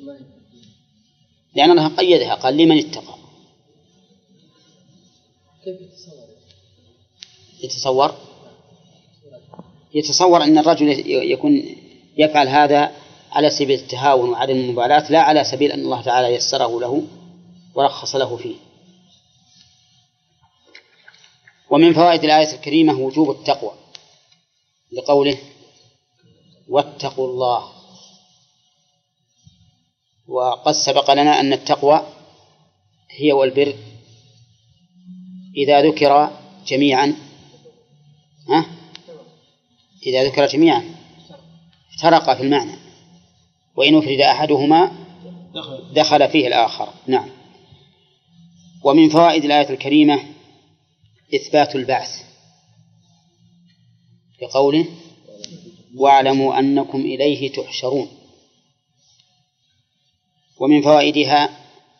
لأن الله قيدها قال لمن اتقى. يتصور أن الرجل يكون يفعل هذا على سبيل التهاون وعدم المبالاة، لا على سبيل أن الله تعالى يسره له ورخص له فيه. ومن فوائد الآية الكريمة وجوب التقوى لقوله واتقوا الله. وقد سبق لنا أن التقوى هي والبر إذا ذكر جميعا افترقا في المعنى، وإن أفرد أحدهما دخل فيه الآخر. نعم. ومن فوائد الآية الكريمة إثبات البعث لقوله واعلموا أنكم إليه تحشرون. ومن فوائدها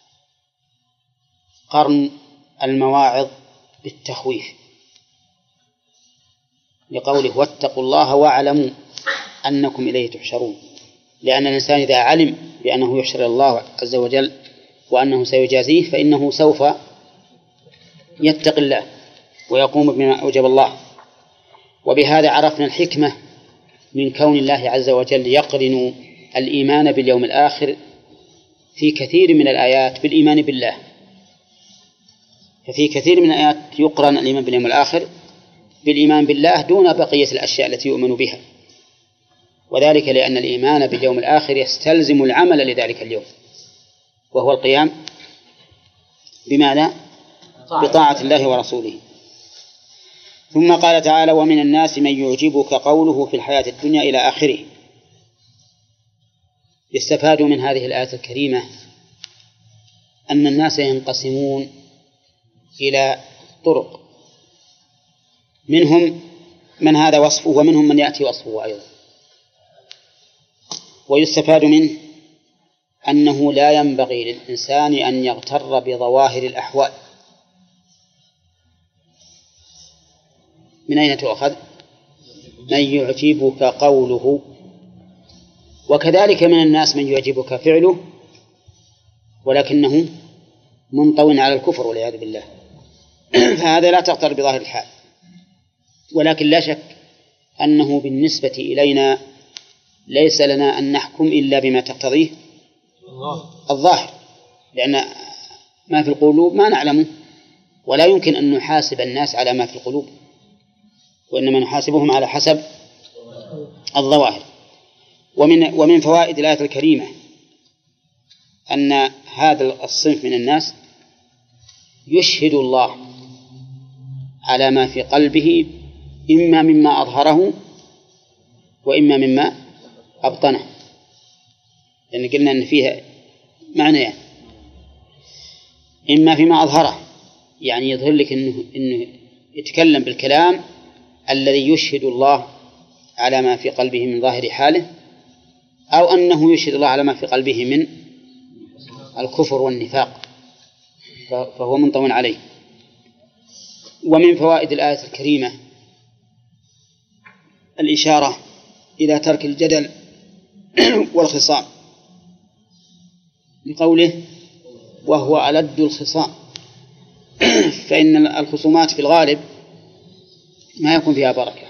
قرن المواعظ بالتخويف لقوله واتقوا الله واعلموا أنكم إليه تحشرون، لأن الإنسان إذا علم بأنه يحشر الله عز وجل وأنه سيجازيه فإنه سوف يتقي الله ويقوم بما أوجب الله. وبهذا عرفنا الحكمة من كون الله عز وجل يقرن الإيمان باليوم الآخر في كثير من الآيات بالإيمان بالله. ففي كثير من الآيات يقرن الإيمان باليوم الآخر بالإيمان بالله دون بقية الأشياء التي يؤمن بها، وذلك لأن الإيمان باليوم الآخر يستلزم العمل لذلك اليوم، وهو القيام بماذا؟ بطاعة الله ورسوله. ثم قال تعالى ومن الناس من يعجبك قوله في الحياة الدنيا إلى آخره. يستفاد من هذه الآية الكريمة أن الناس ينقسمون إلى طرق، منهم من هذا وصفه ومنهم من يأتي وصفه أيضا. ويستفاد منه أنه لا ينبغي للإنسان أن يغتر بظواهر الأحوال. من أين تؤخذ؟ من يعجبك قوله. وكذلك من الناس من يعجبك فعله ولكنه منطو على الكفر والعياذ بالله، فهذا لا تغتر بظاهر الحال. ولكن لا شك أنه بالنسبة إلينا ليس لنا أن نحكم إلا بما تقتضيه الظاهر، لأن ما في القلوب ما نعلمه، ولا يمكن أن نحاسب الناس على ما في القلوب، وإنما نحاسبهم على حسب الظواهر. ومن فوائد الآية الكريمة أن هذا الصنف من الناس يشهد الله على ما في قلبه إما مما أظهره وإما مما أبطنه، لأن قلنا أن فيها معنى إما فيما أظهره يعني يظهر لك إنه يتكلم بالكلام الذي يشهد الله على ما في قلبه من ظاهر حاله، أو أنه يشهد الله على ما في قلبه من الكفر والنفاق فهو منطو عليه. ومن فوائد الآية الكريمة الإشارة إلى ترك الجدل والخصام لقوله وهو ألد الخصام، فإن الخصومات في الغالب ما يكون فيها بركة.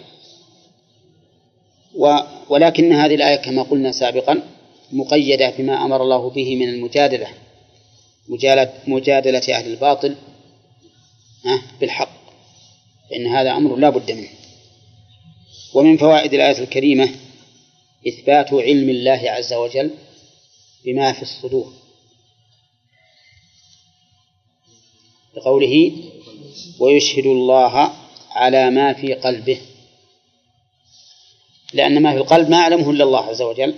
ولكن هذه الآية كما قلنا سابقا مقيدة بما أمر الله به من المجادلة، مجادلة أهل الباطل بالحق، فإن هذا أمر لا بد منه. ومن فوائد الآية الكريمة إثبات علم الله عز وجل بما في الصدور لقوله ويشهد الله على ما في قلبه، لأن ما في القلب ما يعلمه إلا الله عز وجل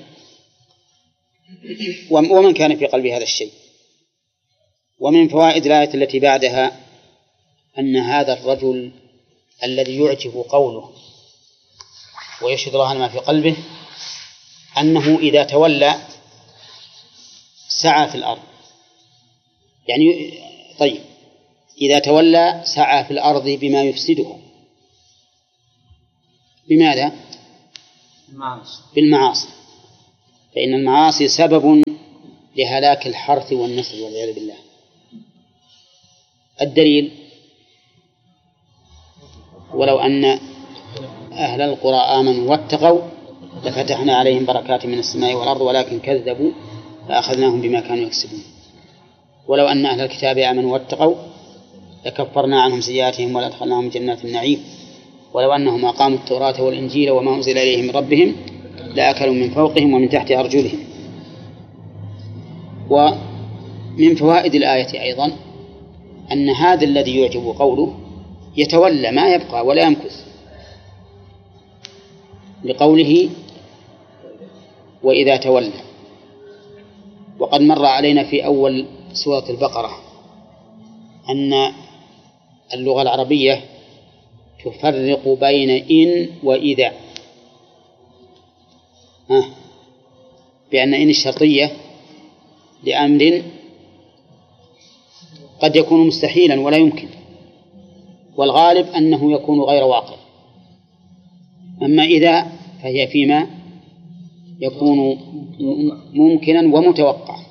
ومن كان في قلبه هذا الشيء. ومن فوائد الآية التي بعدها أن هذا الرجل الذي يعجب قوله ويشهد الله على ما في قلبه أنه إذا تولى سعى في الأرض، يعني طيب إذا تولى سعى في الأرض بما يفسده. بماذا؟ بالمعاصي، فإن المعاصي سبب لهلاك الحرث والنسل والعياذ بالله. الدليل: ولو أن أهل القرى آمنوا واتقوا لفتحنا عليهم بركات من السماء والأرض ولكن كذبوا فأخذناهم بما كانوا يكسبون. ولو أن أهل الكتاب آمنوا واتقوا لكفرنا عنهم سيئاتهم ولأدخلناهم جنات النعيم ولو أنهم أقاموا التوراة والإنجيل وما أنزل إليهم من ربهم لأكلوا من فوقهم ومن تحت أرجلهم. ومن فوائد الآية أيضا أن هذا الذي يعجب قوله يتولى ما يبقى ولا يمكث، لقوله وإذا تولى. وقد مر علينا في أول سورة البقرة أن اللغة العربية تفرق بين إن وإذا، بأن إن الشرطية لأمر قد يكون مستحيلا ولا يمكن، والغالب أنه يكون غير واقع. أما إذا فهي فيما يكون ممكنا ومتوقع.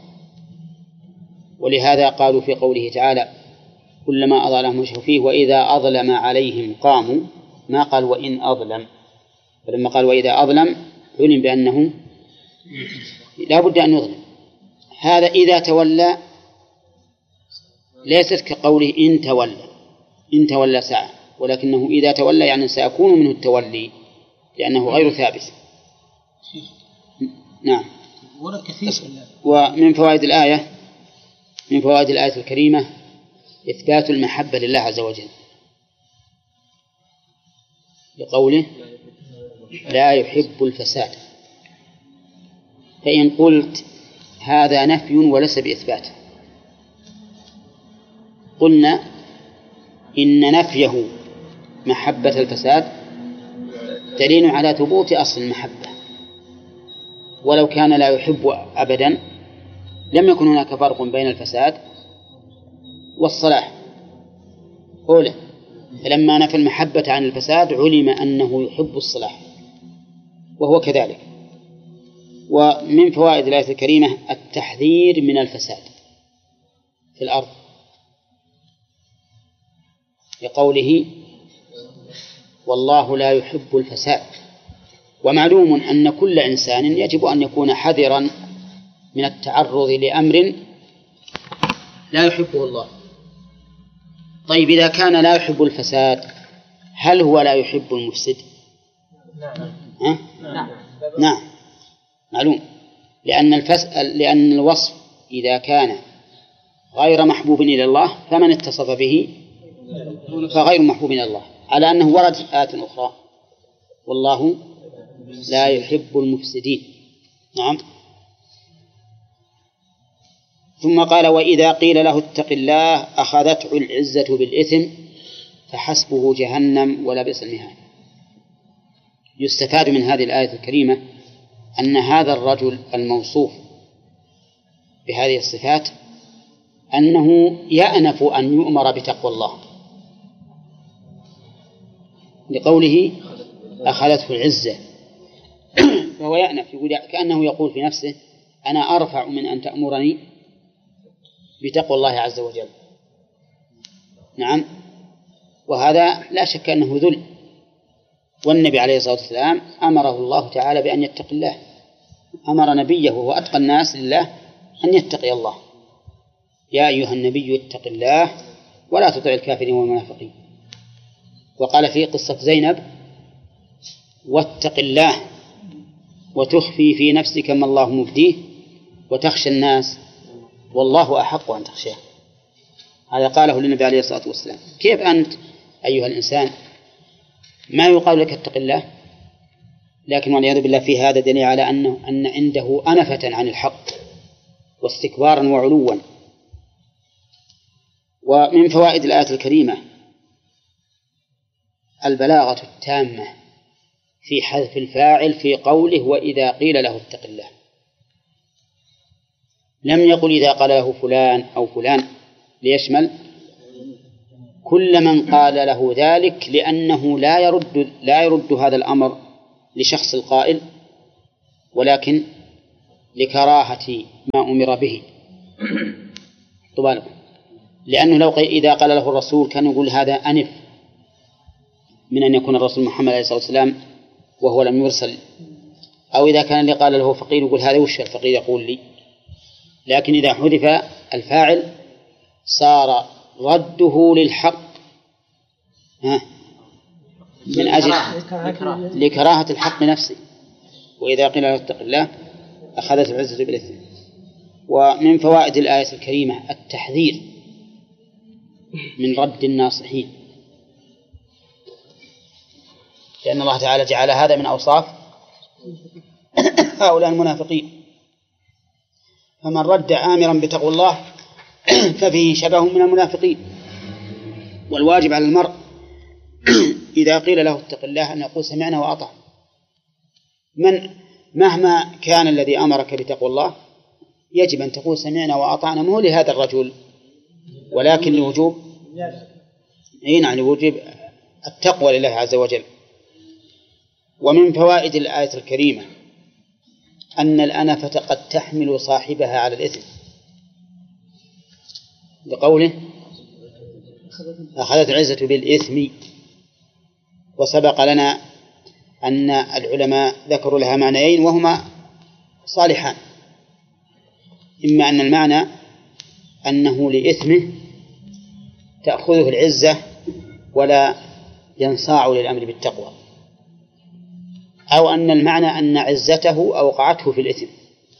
ولهذا قالوا في قوله تعالى كلما أظلمهم مشوا فيه وإذا أظلم عليهم قاموا، ما قال وإن أظلم، فلما قال وإذا أظلم علم بأنه لا بد أن يظلم. هذا إذا تولى ليست كقوله إن تولى ساعة، ولكنه إذا تولى يعني سيكون منه التولي لأنه غير ثابت. نعم. ومن فوائد الآية الكريمة إثبات المحبة لله عز وجل لقوله لا يحب الفساد. فإن قلت هذا نفي وليس بإثبات قلنا إن نفيه محبة الفساد دليل على ثبوت أصل المحبة، ولو كان لا يحب أبدا لم يكن هناك فرق بين الفساد والصلاح. أولا فلما نفى المحبة عن الفساد علم أنه يحب الصلاح وهو كذلك. ومن فوائد الآية الكريمة التحذير من الفساد في الأرض لقوله والله لا يحب الفساد. ومعلوم أن كل إنسان يجب أن يكون حذرا من التعرض لأمر لا يحبه الله. طيب إذا كان لا يحب الفساد هل هو لا يحب المفسد؟ نعم معلوم، لأن الوصف إذا كان غير محبوب إلى الله فمن اتصف به فغير محبوب إلى الله، على أنه ورد في آيات أخرى والله لا يحب المفسدين. نعم. ثم قال وإذا قيل له اتق الله أخذته العزة بالإثم فحسبه جهنم ولبئس المهاد. يستفاد من هذه الآية الكريمة أن هذا الرجل الموصوف بهذه الصفات أنه يأنف أن يؤمر بتقوى الله لقوله أخذته العزة، فهو يأنف، كأنه يقول في نفسه أنا أرفع من أن تأمرني بتقوى الله عز وجل. نعم. وهذا لا شك أنه ذل، والنبي عليه الصلاة والسلام أمره الله تعالى بأن يتقي الله، أمر نبيه وهو أتقى الناس لله أن يتقي الله. يا أيها النبي اتق الله ولا تطع الكافرين والمنافقين. وقال في قصة زينب واتق الله وتخفي في نفسك ما الله مبديه وتخشى الناس والله أحق أن تخشاه. هذا قاله للنبي عليه الصلاة والسلام. كيف أنت أيها الإنسان ما يقال لك اتق الله، لكن والعياذ بالله في هذا دليل على أن عنده أنفة عن الحق واستكبارا وعلوا. ومن فوائد الآية الكريمة البلاغة التامة في حذف الفاعل في قوله وإذا قيل له اتق الله. لم يقل إذا قال له فلان أو فلان ليشمل كل من قال له ذلك، لأنه لا يرد هذا الأمر لشخص القائل، ولكن لكراهة ما أمر به. طبعا لأنه لو إذا قال له الرسول كان يقول هذا أنف من أن يكون الرسول محمد عليه الصلاة والسلام وهو لم يرسل، أو إذا كان اللي قال له فقير يقول هذا وش الفقير يقول لي. لكن إذا حذف الفاعل صار رده للحق من أجل لكراهة الحق نفسه، وإذا قيل له اتق الله أخذت العزة بالإثم. ومن فوائد الآية الكريمة التحذير من رد الناصحين، لأن الله تعالى جعل هذا من أوصاف هؤلاء المنافقين. فمن رد آمرا بتقوى الله ففيه شبه من المنافقين. والواجب على المرء إذا قيل له اتق الله أن يقول سمعنا وأطعنا. مهما كان الذي أمرك بتقوى الله يجب أن تقول سمعنا وأطعنا، مو لهذا الرجل ولكن لوجوب لوجوب التقوى لله عز وجل. ومن فوائد الآية الكريمة أن الأنفة قد تحمل صاحبها على الإثم، بقوله أخذت العزة بالإثم. وسبق لنا أن العلماء ذكروا لها معنيين وهما صالحان: إما أن المعنى أنه لإثمه تأخذه العزة ولا ينصاع للأمر بالتقوى، أو أن المعنى أن عزته أوقعته في الإثم.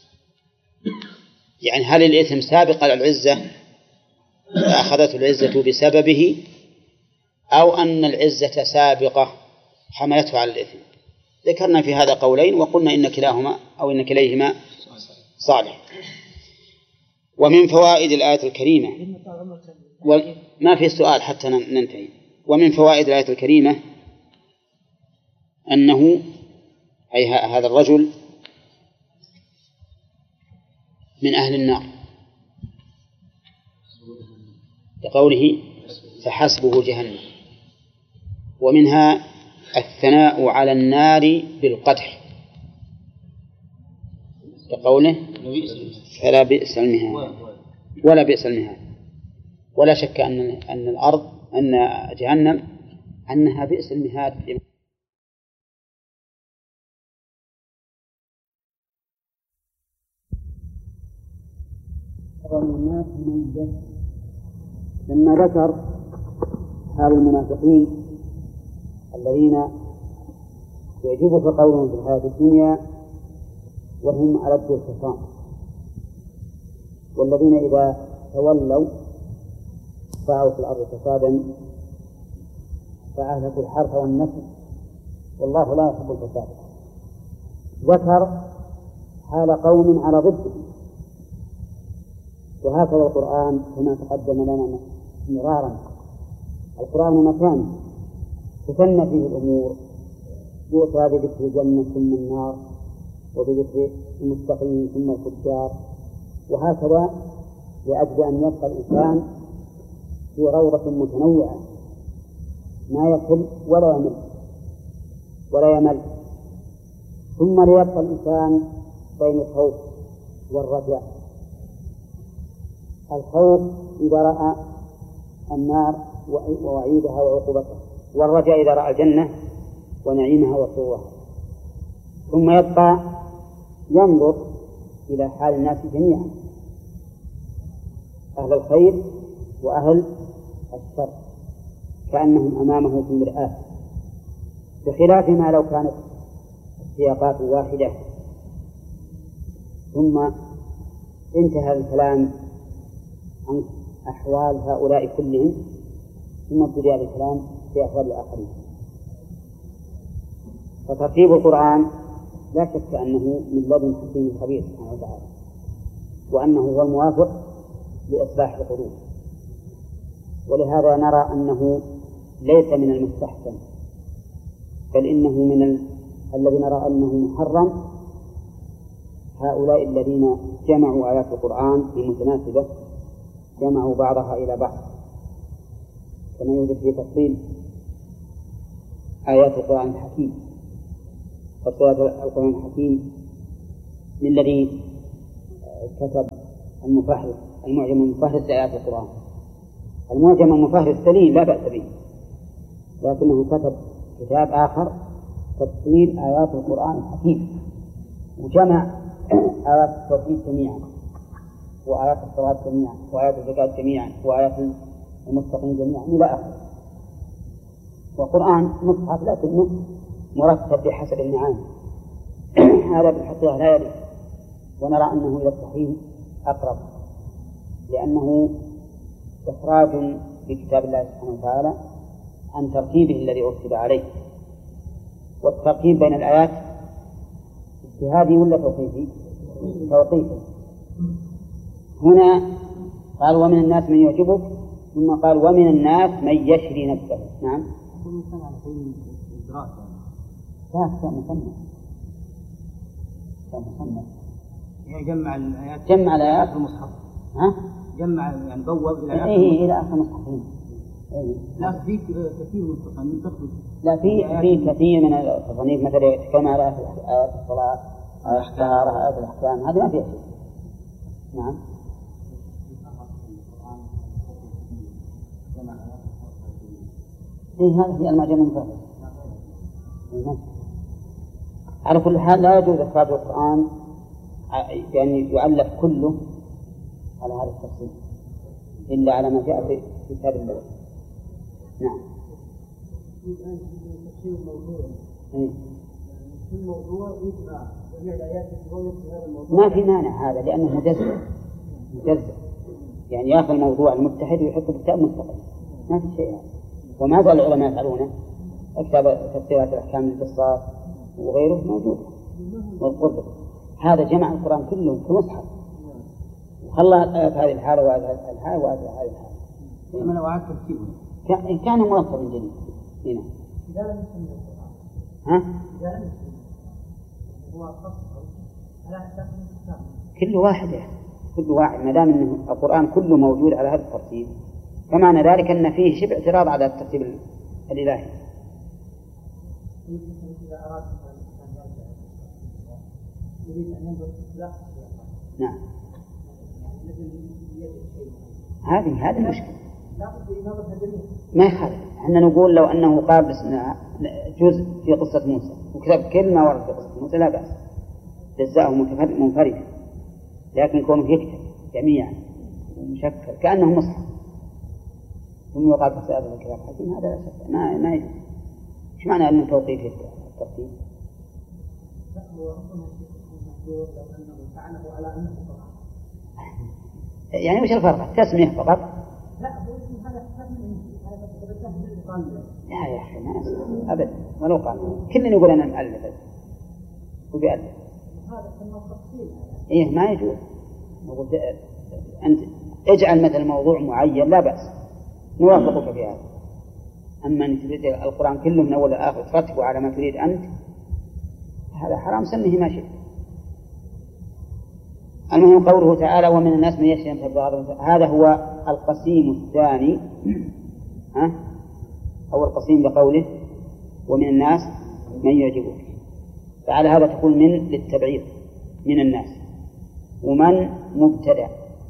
يعني هل الإثم سابق على العزة فأخذته العزة بسببه، أو أن العزة سابقة حملته على الإثم. ذكرنا في هذا قولين وقلنا إن كلاهما أو إن كليهما صالح. ومن فوائد الآية الكريمة ما في سؤال حتى ننتهي. ومن فوائد الآية الكريمة أنه أي هذا الرجل من أهل النار، لقوله فحسبه جهنم. ومنها الثناء على النار بالقدح، لقوله فلا بئس المهاد ولا بئس المهاد. ولا شك أن الأرض أن جهنم أنها بئس المهاد. لما ذكر حال المنافقين الذين يعجبك قولهم في الحياة الدنيا وهم ألد الخصام، والذين إذا تولوا سعوا في الأرض فسادا فأهلكوا الحرث والنسل والله لا يحب الفساد. ذكر حال قوم على ضده، وهكذا القرآن كما تقدم لنا مرارا. القرآن مكان تثنى فيه الأمور، يؤتى بذكر الجنة ثم النار، وبذكر المتقين ثم الفجار، وهكذا لأجل أن يبقى الإنسان في روضة متنوعة ما يكل ولا يمل. ثم ليبقى الإنسان بين الخوف والرجاء. الخوف إذا رأى النار ووعيدها وعقوبتها، والرجاء إذا رأى الجنة ونعيمها وسرورها. ثم يبقى ينظر إلى حال الناس جميعا، أهل الخير وأهل الشر، كأنهم أمامه في المرآة، بخلاف ما لو كانت السياقات واحدة. ثم انتهى الكلام عن أحوال هؤلاء كلهم، ثم ابتدأ الكلام في أحوال الآخرين. فترتيب القرآن لا شك أنه من لدن حكيم خبير سبحانه وتعالى، وأنه هو الموافق لإصلاح القلوب. ولهذا نرى أنه ليس من المستحسن، بل إنه من الذي نرى أنه محرم هؤلاء الذين جمعوا آيات القرآن المتناسبة، جمعوا بعضها إلى بعض، كما يوجد في تفصيل آيات القرآن الحكيم. فصيغة القرآن الحكيم للذي كتب المفهرس المعجم المفهرس لآيات القرآن. المعجم المفهرس سليم لا بأس به، لكنه كتب كتاب آخر تفصيل آيات القرآن الحكيم، وجمع آيات التوحيد جميعا، وآيات الصلاة جميعا، وآيات الزكاة جميعا، وآيات المتقين جميعا إلى آخره. والقرآن مصحف لكنه مرتب بحسب المعاني. هذا بالحقيقة لا يليق، ونرى أنه إلى التحريم أقرب، لأنه إخراج بكتاب الله سبحانه وتعالى عن ترتيبه الذي رتب عليه. والترتيب بين الآيات اجتهادي ولا توقيفي؟ توقيفي. هنا قال ومن الناس من يعجبك، ثم قال ومن الناس من يشري نفسه. نعم لا مصنف جمع الآيات في المصحف. جمع يعني بوب إلى آخر إلى آخر المصحف. لا في كثير من التصانيف تخرج. لا في كثير من التصانيف مثل يتكلم على آيات الصلاة، آيات الطهارة، آيات الأحكام، هذه ما فيها شيء. نعم هذه هي المعجم المفهرس. على كل حال لا يجوز إخراج القرآن يعني يؤلف كله على هذا التفصيل إلا على ما جاء في كتاب الله. نعم ما في مانع هذا، لأنه مجزء يعني يأخذ الموضوع المتحد ويحطه في كتاب مستقل، ما في شيء هذا. وما زال العلماء يفعلونه. كتاب تفسيرات الأحكام للقصاص وغيره موجود والقرطبي. هذا جمع القرآن كله في مصحف وخلى آيات هذه الحالة وآيات هذه الحالة وآيات هذه الحالة. من أوعاد ترتيبه كان مرتب جديد هنا. كل واحد ما دام أنه القرآن كله موجود على هذا الترتيب، فمعنى ذلك أن فيه شبه اعتراض على الترتيب الإلهي. نعم هذه المشكلة. ما يخالف، احنا نقول لو أنه قال جزء في قصة موسى وكتب كلمة ورد في قصة موسى لا بأس، جزاءه منفردا، لكن كونه يكتب جميعا ومشكل كأنه مصحف ثم يقال في هذا الكلام حكيم، هذا لا شك ما يجوز. ايش معنى أنه توقيف الترتيب؟ يعني وش الفرق؟ تسمية فقط؟ لا يا أخي ما أسمع أبدا ولو قال كلنا يقول أنا مؤلف وبيألف إيه ما يجوز. أنت اجعل مثل موضوع معين لا بأس نوافقك في هذا، أما أن تريد القرآن كله من أول لآخر ترتبه على ما تريد أنت هذا حرام، سميه ما شئت. المهم قوله تعالى ومن الناس من يشري نفسه ابتغاء، هذا هو القسيم الثاني أو القسيم بقوله ومن الناس من يعجبك. فعلى هذا تكون من للتبعيض من الناس، ومن مبتدأ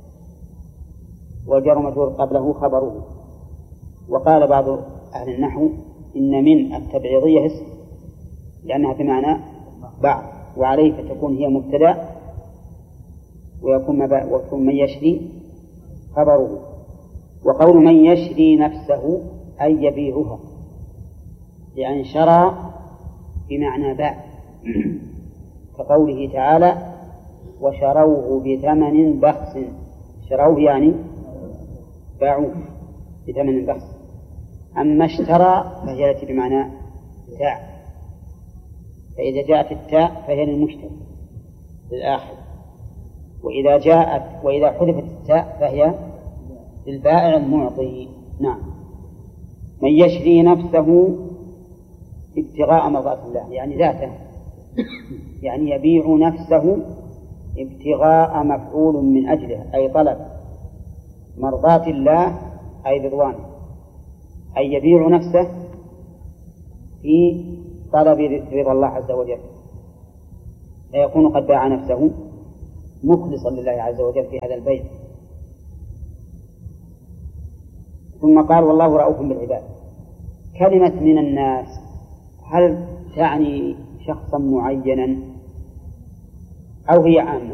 والجار مجرور قبله خبره. وقال بعض أهل النحو إن من التبعيضية اسم لأنها بمعنى بعض، وعليه فتكون هي مبتدأ ويكون من يشري خبره. وقول من يشري نفسه أي يبيعها، يعني شرى بمعنى باع، كقوله تعالى وشروه بثمن بخس. شروه يعني باعوه بثمن بخس. أما اشترى فهي التي بمعنى بتاع، فإذا جاءت التاء فهي للمشتري للآخر، وإذا حذفت التاء فهي للبائع المعطي. نعم من يشري نفسه ابتغاء مرضات الله يعني ذاته، يعني يبيع نفسه ابتغاء مفعول من أجله أي طلب مرضات الله أي رضوانه، أي يبيع نفسه في طلب رضا الله عز وجل، فيكون قد باع نفسه مخلصا لله عز وجل في هذا البيع. ثم قال والله رؤوف بالعباد. كلمة من الناس هل تعني شخصا معينا أو هي عامة؟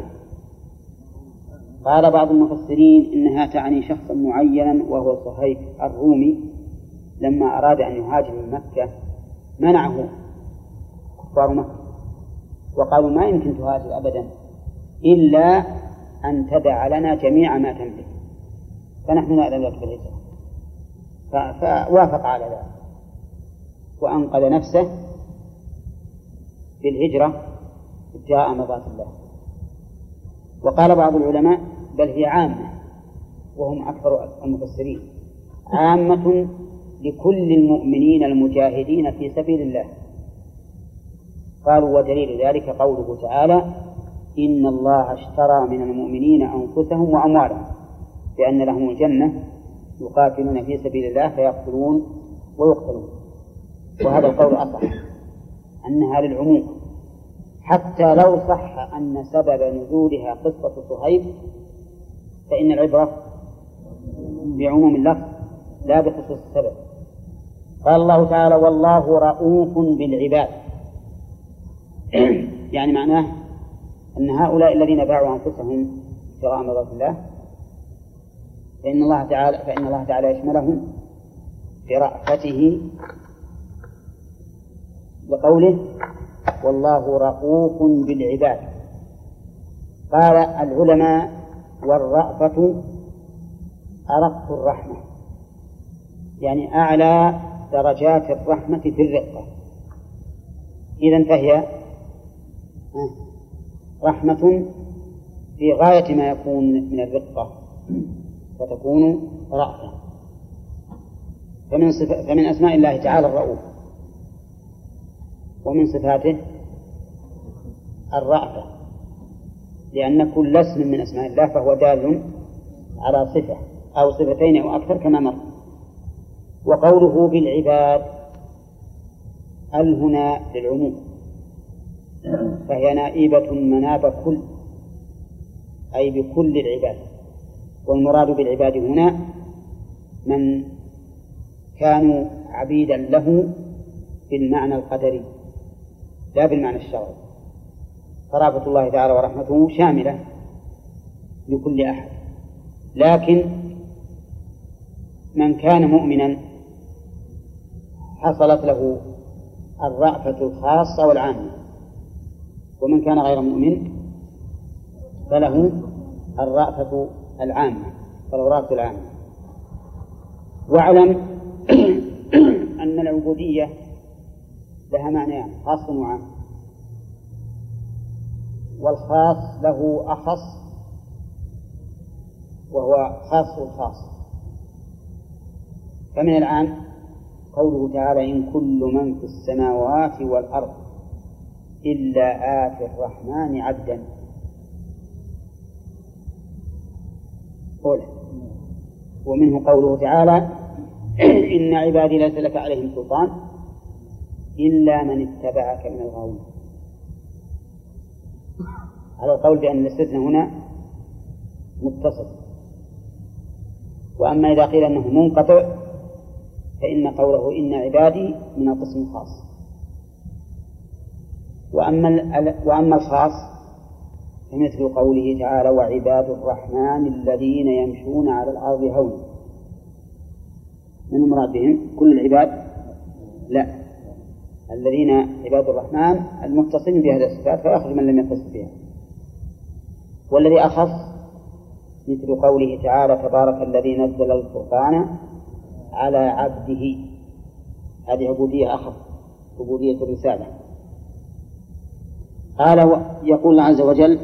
قال بعض المفسرين إنها تعني شخصا معينا وهو صهيب الرومي، لما أراد أن يهاجر من مكة منعه كفار مكة وقالوا ما يمكن تهاجر أبدا إلا أن تدع لنا جميع ما تملك، فنحن نأذن لك بالهجرة. فوافق على ذلك وأنقذ نفسه بالهجرة جاء مرضاة الله. وقال بعض العلماء بل هي عامة، وهم أكثر المفسرين، عامة لكل المؤمنين المجاهدين في سبيل الله. قالوا ودليل ذلك قوله تعالى إن الله اشترى من المؤمنين أنفسهم وأموالهم بأن لهم الجنة يقاتلون في سبيل الله فيقتلون ويقتلون. وهذا القول أصح أنها للعموم، حتى لو صح أن سبب نزولها قصة صهيب فإن العبرة بعموم اللفظ لا بخصوص السبب. قال الله تعالى والله رؤوف بالعباد، يعني معناه أن هؤلاء الذين باعوا أنفسهم ابتغاء مرضات الله فإن الله تعالى يشملهم برأفته بقوله والله رؤوف بالعباد. قال العلماء والرأفة أرق الرحمة، يعني أعلى درجات الرحمة في الرقة، إذن فهي رحمة في غاية ما يكون من الرقة فتكون رأفة. فمن أسماء الله تعالى الرؤوف، ومن صفاته الرأفة، لأن كل اسم من أسماء الله فهو دال على صفة أو صفتين أو أكثر كما مر. وقوله بالعباد هنا للعموم، فهي نائبة مناب كل، أي بكل العباد. والمراد بالعباد هنا من كانوا عبيدا له بالمعنى القدري لا بالمعنى الشرعي. فرافة الله تعالى ورحمته شاملة لكل أحد، لكن من كان مؤمنا حصلت له الرأفة الخاصة والعامة، ومن كان غير مؤمن فله الرأفة العامة، فالرأفة العامة. واعلم أن العبودية لها معنيان، خاص وعام، والخاص له أخص وهو خاص الخاص. فمن العام قوله تعالى إن كل من في السماوات والأرض إلا آتي الرحمن عبدا. ومنه قوله تعالى إن عبادي ليس لك عليهم سلطان إلا من اتبعك من الغاوين، على القول بأن الاستثناء هنا متصل. وأما إذا قيل أنه منقطع فإن قوله إن عبادي من القسم الخاص. وأما الخاص فمثل قوله تعالى وعباد الرحمن الذين يمشون على الأرض هونا. من المراد بهم كل العباد؟ لا، الذين عباد الرحمن المتصلين بهذه الصفات فيأخذ من لم يتصل بها. والذي أخص مثل قوله تعالى تبارك الذي نزل الفرقان على عبده، هذه عبودية أخف، عبودية الرسالة. قال يقول الله عز وجل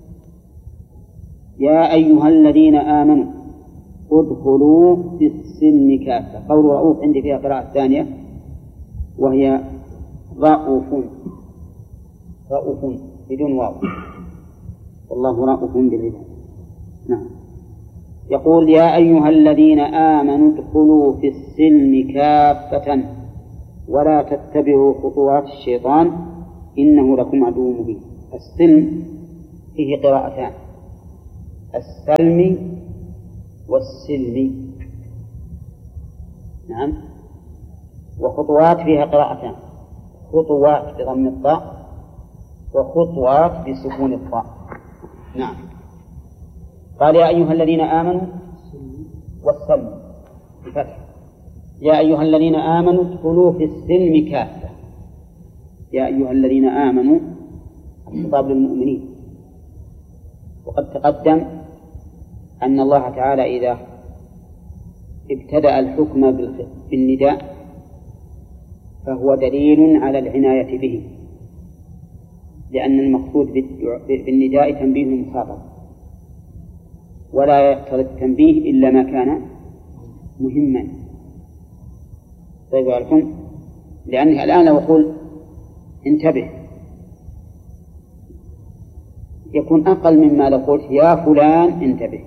يا أيها الذين آمنوا ادخلوا في السلم كافة. قول رؤوف عندي فيها قراءة ثانية وهي رؤوف بدون واو، والله رؤوف بالعباد. نعم. يقول يا أيها الذين آمنوا ادخلوا في السلم كافة ولا تتبعوا خطوات الشيطان إنه لكم عدو مبين. السلم فيه قراءتان، السلم والسلم. نعم. وخطوات فيها قراءتان، خطوات بضم الطاء وخطوات بسكون الطاء. نعم. قال يا أيها الذين آمنوا والسلم بفتح، يا أيها الذين آمنوا ادخلوا في السلم كافة. يا أيها الذين آمنوا الخطاب للمؤمنين. وقد تقدم أن الله تعالى إذا ابتدأ الحكم بالنداء فهو دليل على العناية به، لأن المقصود بالنداء تنبيه المخاطب، ولا يقتضي التنبيه إلا ما كان مهما. طيب عليكم، لأنه الآن لو أقول انتبه يكون أقل مما لو قلت يا فلان انتبه،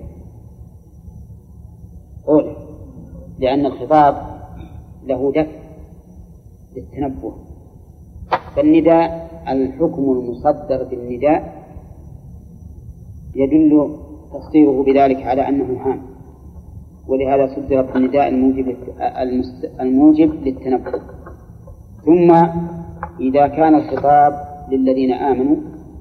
قوله، لأن الخطاب له دفع للتنبه. فالنداء الحكم المصدر بالنداء يدل تصديره بذلك على أنه هام، ولهذا صدر بالنداء الموجب للتنبه. ثم إذا كان الخطاب للذين آمنوا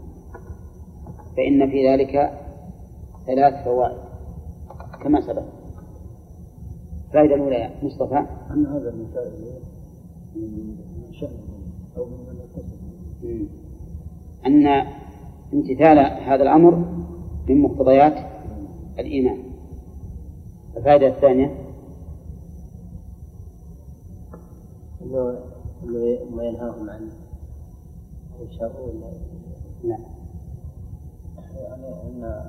فإن في ذلك 3 فوائد كما سبق. الفائدة الأولى يا مصطفى أن هذا المثال من شأن أو من المتصل، أن امتثال هذا الأمر من مقتضيات الإيمان. الفائدة الثانية أنه ما ينهاهم عن يشاءون. لا، يعني أن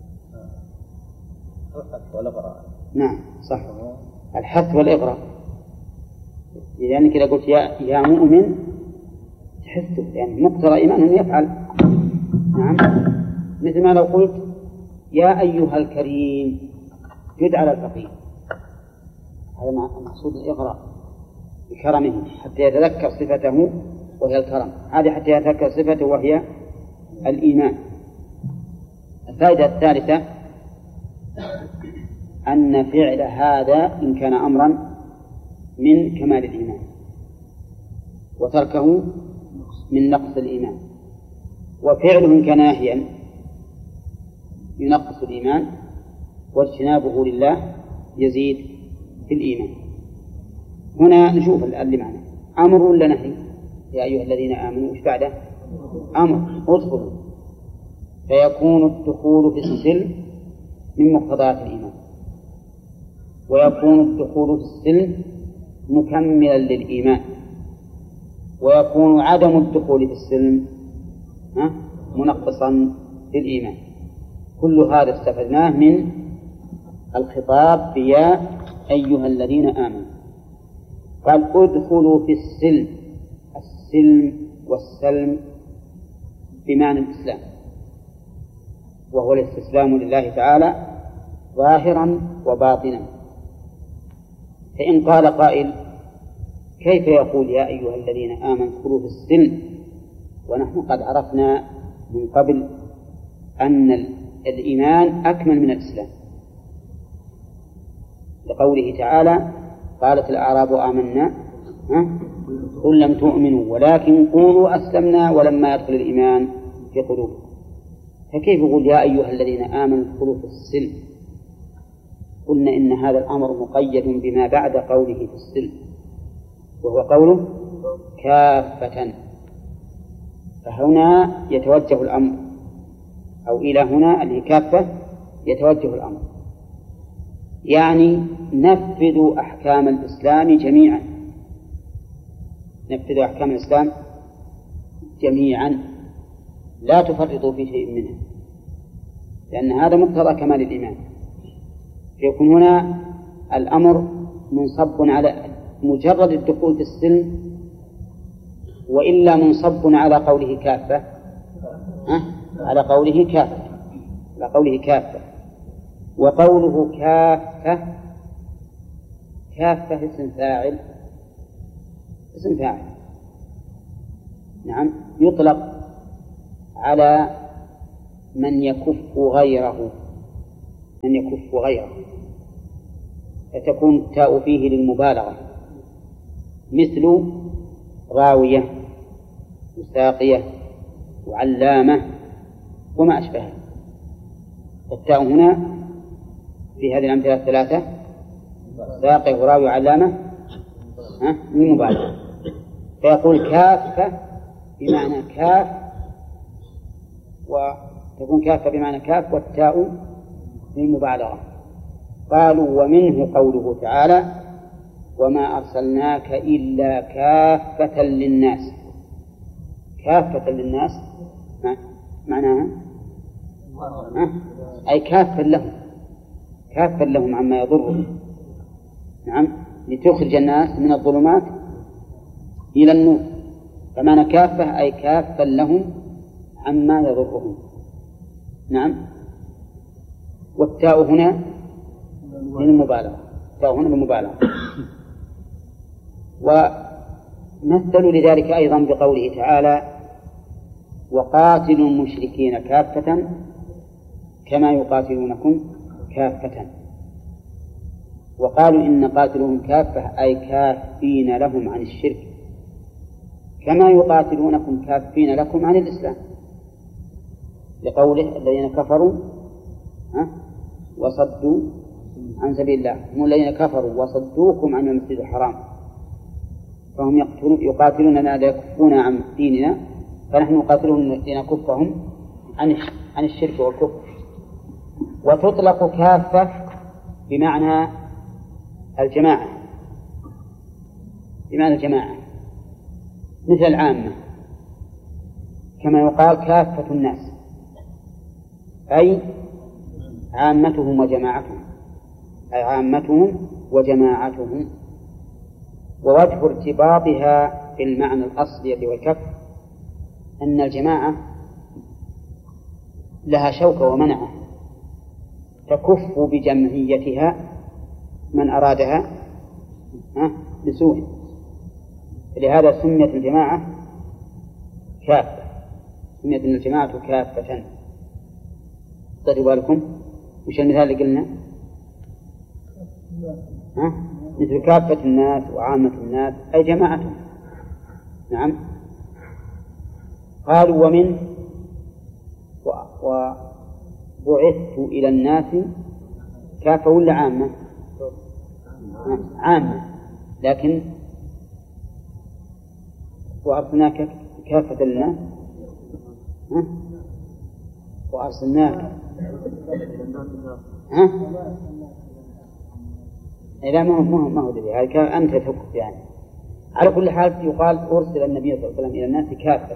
الحث والإغراء. نعم صح، الحث والإغراء. لأنك إذا قلت يا مؤمن تحثه، يعني مقتضى إيمانهم يفعل. نعم، مثل ما لو قلت يا أيها الكريم جد على الفقير، هذا مقصود الإغراء بكرمه حتى يتذكر صفته وهي الكرم، هذه حتى يتذكر صفته وهي الإيمان. الفائدة الثالثة أن فعل هذا إن كان أمرا من كمال الإيمان، وتركه من نقص الإيمان، وفعله إن كان نهيا ينقص الإيمان، واجتنابه لله يزيد في الإيمان. هنا نشوف اللي معنا أمر ولا نهي؟ يا أيها الذين آمنوا، إيش بعده؟ أمر، ادخلوا، فيكون الدخول في السلم من مقتضيات الإيمان، ويكون الدخول في السلم مكملا للإيمان، ويكون عدم الدخول في السلم منقصا للإيمان. كل هذا استفدناه من الخطاب بيا أيها الذين آمنوا. قال ادخلوا في السلم، السلم والسلم بمعنى الإسلام، وهو الاستسلام لله تعالى ظاهرا وباطنا. فإن قال قائل كيف يقول يا أيها الذين آمنوا ادخلوا في السلم ونحن قد عرفنا من قبل أن الإيمان أكمل من الإسلام، لقوله تعالى قالت الأعراب آمنا قل لم تؤمنوا ولكن قولوا أسلمنا ولما يدخل الإيمان في قلوبكم. فكيف يقول يا أيها الذين آمنوا ادخلوا في السلم؟ قلنا إن هذا الأمر مقيد بما بعد قوله في السلم، وهو قوله كافة. فهنا يتوجه الأمر، أو إلى هنا اللي كافة يتوجه الأمر، يعني نفذوا أحكام الإسلام جميعا، نفذوا أحكام الإسلام جميعا، لا تفرطوا في شيء منها، لأن هذا مقتضى كمال الإيمان. فيكون هنا الأمر منصب على مجرد الدخول في السلم، وإلا منصب على قوله كافة، على قوله كافة، على قوله كافة. وقوله كافة، كافة اسم فاعل، اسم فاعل، نعم، يطلق على من يكف غيره من يكف غيره، فتكون التاء فيه للمبالغة، مثل راوية وساقية وعلامة وما أشبهها. التاء هنا في هذه الأمثلة الثلاثة ساقية وراوية وعلامة للمبالغة، فيقول كافة بمعنى كاف، وتكون كافة بمعنى كاف والتاء للمبالغة. قالوا ومنه قوله تعالى وما أرسلناك إلا كافة للناس. كافة للناس معناها أي كافة لهم، كافة لهم عما يضرهم، نعم، لتخرج الناس من الظلمات إلى النور، فمعنى كافة أي كافة لهم عما يضرهم، نعم. والتاء هنا للمبالغة، التاء هنا للمبالغة. ومثلوا لذلك أيضا بقوله تعالى وقاتلوا المشركين كافة كما يقاتلونكم كافة. وقالوا إن قاتلهم كافة أي كافين لهم عن الشرك كما يقاتلونكم كافين لكم عن الإسلام، لقوله الذين كفروا وصدوا عن سبيل الله هم الذين كفروا وصدوكم عن المسجد الحرام، فهم يقاتلوننا ليكفون عن ديننا، فنحن نقاتلهم لنكفهم عن الشرك والكفر. وتطلق كافة بمعنى الجماعة، بمعنى الجماعة مثل العامة، كما يقال كافة الناس أي عامتهم وجماعتهم، أي عامتهم وجماعتهم. ووجه ارتباطها في المعنى الأصلي والكف أن الجماعة لها شوكة ومنعة تكف بجمعيتها من أرادها بسوء، لهذا سميت الجماعة كافة، سميت الجماعة كافة. خذوا بالكم وش المثال اللي قلنا؟ مثل كافة الناس وعامة الناس أي جماعتهم، نعم. قالوا ومن وبعثت إلى الناس كافة ولا عامة؟ عامة، لكن وأرسلناك كافة للناس وأرسلناك لا ما هو دليل، هذا أنت تكف يعني. على كل حال يقال أرسل النبي صلى الله عليه وسلم إلى الناس كافة،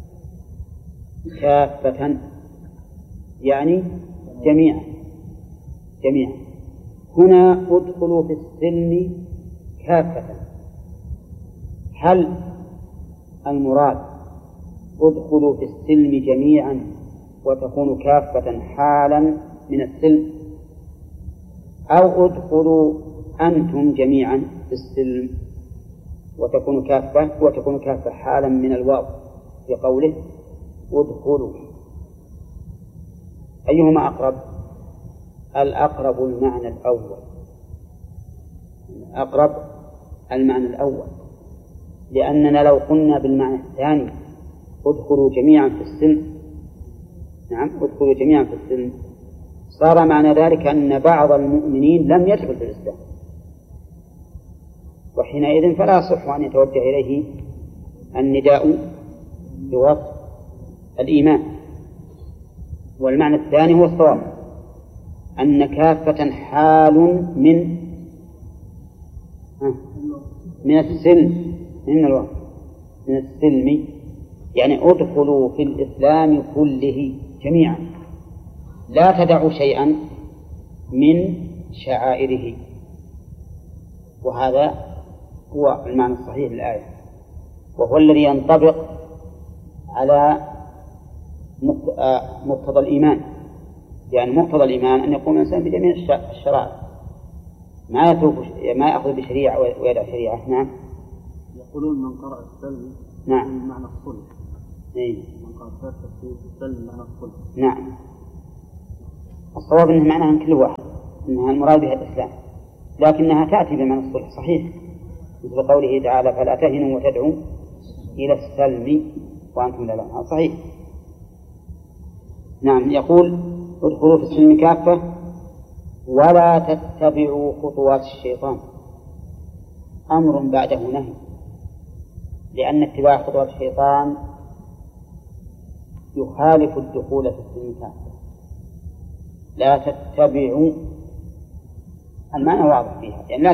كافة يعني جميعا. هنا ادخلوا في السلم كافة، هل المراد ادخلوا في السلم جميعا وتكون كافة حالا من السلم، أو ادخلوا أنتم جميعا في السلم وتكون كافة حالا من الواو في قوله ادخلوا؟ أيهما أقرب؟ الأقرب المعنى الأول، أقرب المعنى الأول، لأننا لو قلنا بالمعنى الثاني ادخلوا جميعا في السلم، نعم ادخلوا جميعا في السلم، صار معنى ذلك أن بعض المؤمنين لم يدخل في الإسلام، وحينئذ فلا يصح أن يتوجه إليه النداء بوصف الإيمان. والمعنى الثاني هو الصواب، أن كافة حال من السلم، من السلم، يعني ادخلوا في الإسلام كله جميعا، لا تدعوا شيئا من شعائره. وهذا هو المعنى الصحيح للآية، وهو الذي ينطبق على مقتضى الإيمان، يعني مقتضى الإيمان أن يقوم الإنسان بجميع الشرائع، ما يأخذ بشريعة ويدع شريعة. نعم. يقولون من قرأ السلم نعم معنى الصلح، من قرأ السلم معنى الصلح. نعم. الصواب أنه معناها من كل واحد، أنها المراد بها الإسلام، لكنها تأتي بمعنى الصلح صحيح، مثل قوله تعالى فلا تهنوا وتدعوا إلى السلم وأنتم لا تهنون، صحيح. نعم. يقول ادخلوا في السلم كافة ولا تتبعوا خطوات الشيطان، أمر بعده نهي، لأن اتباع خطوات الشيطان يخالف الدخول في السلم كافة. لا تتبعوا، المعنى واضح فيها، يعني لا